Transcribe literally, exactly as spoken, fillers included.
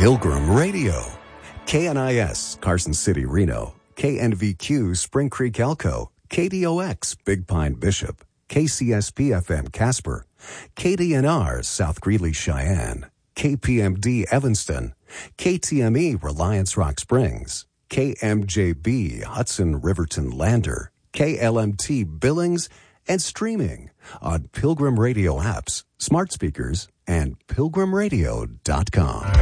Pilgrim Radio. K N I S, Carson City, Reno. K N V Q, Spring Creek, Elko. K D O X, Big Pine, Bishop. K C S P F M, Casper. K D N R, South Greeley, Cheyenne. K P M D, Evanston. K T M E, Reliance Rock Springs. K M J B, Hudson Riverton Lander. K L M T, Billings. And streaming on Pilgrim Radio apps, smart speakers, and pilgrim radio dot com.